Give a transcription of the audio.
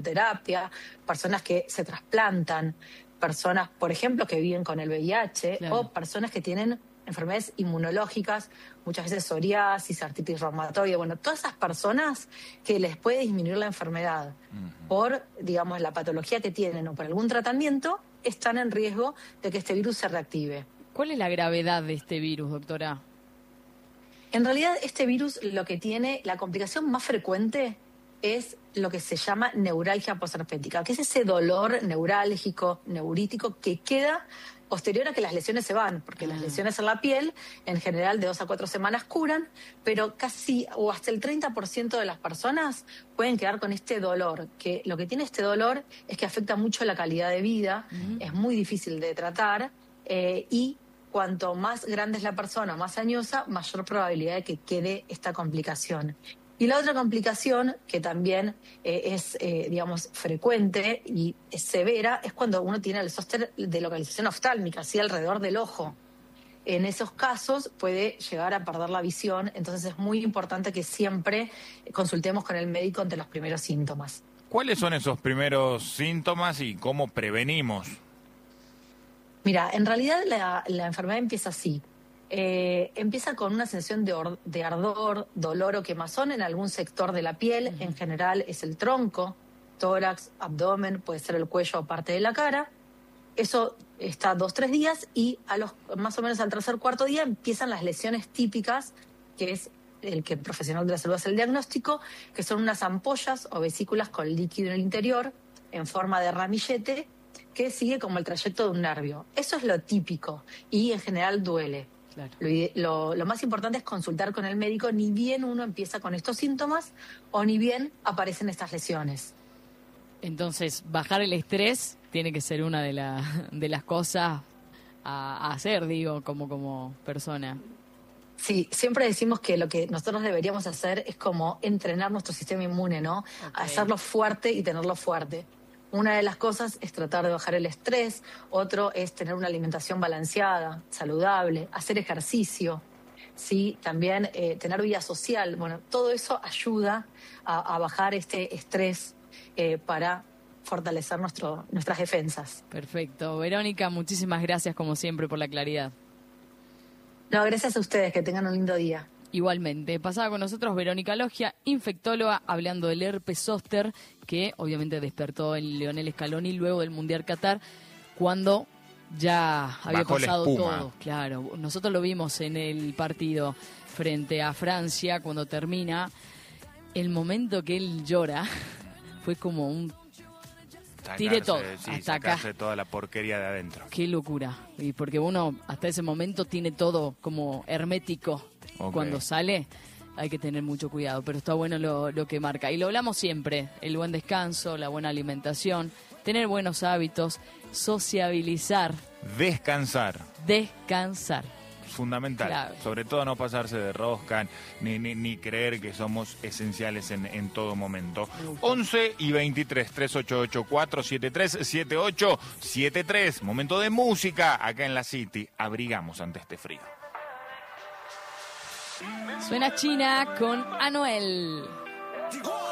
quimioterapia, personas que se trasplantan, personas, por ejemplo, que viven con el VIH, claro, o personas que tienen enfermedades inmunológicas, muchas veces psoriasis, artritis reumatoide, bueno, todas esas personas que les puede disminuir la enfermedad por, digamos, la patología que tienen o por algún tratamiento, están en riesgo de que este virus se reactive. ¿Cuál es la gravedad de este virus, doctora? En realidad, este virus lo que tiene, la complicación más frecuente es lo que se llama neuralgia posherpética, que es ese dolor neurálgico, neurítico, que queda posterior a que las lesiones se van, porque las lesiones en la piel, en general de 2 a 4 semanas curan, pero casi o hasta el 30% de las personas pueden quedar con este dolor, que lo que tiene este dolor es que afecta mucho la calidad de vida, es muy difícil de tratar, y cuanto más grande es la persona, más añosa, mayor probabilidad de que quede esta complicación. Y la otra complicación, que también es, digamos, frecuente y es severa, es cuando uno tiene el zóster de localización oftálmica, así alrededor del ojo. En esos casos puede llegar a perder la visión, entonces es muy importante que siempre consultemos con el médico ante los primeros síntomas. ¿Cuáles son esos primeros síntomas y cómo prevenimos? Mira, en realidad la enfermedad empieza así. Empieza con una sensación de ardor, dolor o quemazón en algún sector de la piel. En general es el tronco, tórax, abdomen, puede ser el cuello o parte de la cara. Eso está 2-3 días y más o menos al tercer cuarto día empiezan las lesiones típicas, que es el que el profesional de la salud hace el diagnóstico, que son unas ampollas o vesículas con líquido en el interior en forma de ramillete que sigue como el trayecto de un nervio. Eso es lo típico y en general duele. Claro. Lo más importante es consultar con el médico, ni bien uno empieza con estos síntomas o ni bien aparecen estas lesiones. Entonces, bajar el estrés tiene que ser una de las cosas a hacer, digo, como persona. Sí, siempre decimos que lo que nosotros deberíamos hacer es como entrenar nuestro sistema inmune, ¿no? Okay. Hacerlo fuerte y tenerlo fuerte. Una de las cosas es tratar de bajar el estrés, otro es tener una alimentación balanceada, saludable, hacer ejercicio, ¿sí? También tener vida social. Bueno, todo eso ayuda a bajar este estrés para fortalecer nuestras defensas. Perfecto. Verónica, muchísimas gracias como siempre por la claridad. No, gracias a ustedes, que tengan un lindo día. Igualmente, pasaba con nosotros Verónica Logia, infectóloga, hablando del herpes zóster, que obviamente despertó en Lionel Scaloni luego del Mundial Qatar, cuando ya había pasado todo. Claro, nosotros lo vimos en el partido frente a Francia, cuando termina, el momento que él llora fue como un tire todo, sí, hasta acá. Toda la porquería de adentro. Qué locura, y porque uno hasta ese momento tiene todo como hermético. Okay. Cuando sale hay que tener mucho cuidado, pero está bueno lo que marca. Y lo hablamos siempre, el buen descanso, la buena alimentación, tener buenos hábitos, sociabilizar. Descansar. Fundamental. Claro. Sobre todo no pasarse de rosca, ni creer que somos esenciales en todo momento. 11:23, 3884-737873. Momento de música acá en la City. Abrigamos ante este frío. Suena China con Anuel.